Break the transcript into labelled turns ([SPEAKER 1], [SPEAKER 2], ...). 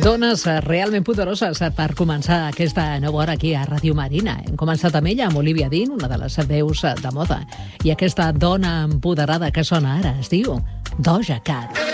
[SPEAKER 1] Dones realment poderoses per començar aquesta nova hora aquí a Ràdio Marina. Hem començat amb ella, amb Olivia Dean, una de les veus de moda. I aquesta dona empoderada que sona ara es diu Doja Cat.